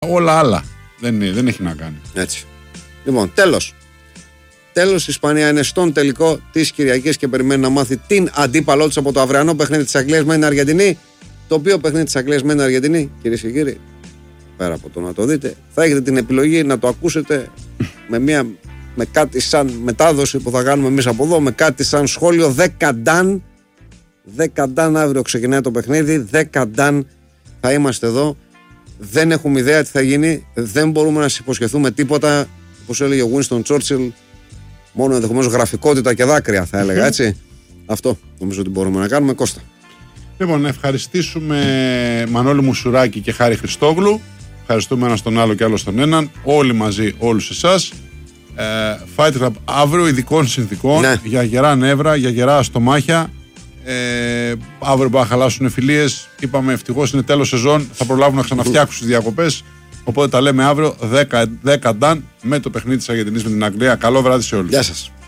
Όλα άλλα. Δεν έχει να κάνει. Έτσι. Λοιπόν, τέλος. Τέλος, η Ισπανία είναι στον τελικό της Κυριακής και περιμένει να μάθει την αντίπαλό της από το αυριανό παιχνίδι της Αγγλίας με την Αργεντινή. Το οποίο παιχνίδι της Αγγλίας με την Αργεντινή, κυρίες και κύριοι, πέρα από το να το δείτε, θα έχετε την επιλογή να το ακούσετε με κάτι σαν μετάδοση που θα κάνουμε εμείς από εδώ, με κάτι σαν σχόλιο 10 ντάν αύριο ξεκινάει το παιχνίδι, 10 ντάν θα είμαστε εδώ. Δεν έχουμε ιδέα τι θα γίνει, δεν μπορούμε να σας υποσχεθούμε τίποτα. Όπως έλεγε ο Winston Churchill, μόνο ενδεχομένως γραφικότητα και δάκρυα θα έλεγα, έτσι. Αυτό νομίζω ότι μπορούμε να κάνουμε. Κώστα. Λοιπόν, να ευχαριστήσουμε Μανώλη Μουσουράκη και Χάρη Χριστόγλου. Ευχαριστούμε ένα τον άλλο και άλλο τον έναν. Όλοι μαζί, όλους εσάς. Fight Club αύριο ειδικών συνθήκων, ναι, για γερά νεύρα, για γερά στομάχια. Αύριο που θα χαλάσουν φιλίες. Είπαμε ευτυχώς είναι τέλος σεζόν. Θα προλάβουν να ξαναφτιάξουν τις διακοπές. Οπότε τα λέμε αύριο 10 ντάν με το παιχνίδι της Αργεντινής με την Αγγλία. Καλό βράδυ σε όλους. Γεια σας.